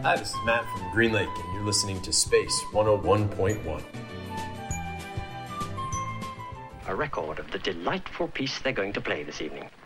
Hi, this is Matt from Green Lake, and you're listening to Space 101.1. A record of the delightful piece they're going to play this evening.